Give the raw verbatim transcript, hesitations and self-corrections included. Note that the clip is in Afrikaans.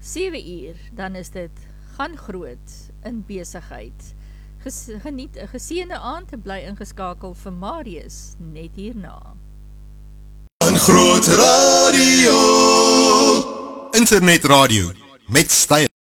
sewe uur, dan is dit gaan groot in besigheid. Ges, geniet 'n geseënde aand en bly ingeskakel vir Marius net hierna. Gaan groot radio, internet radio met styl.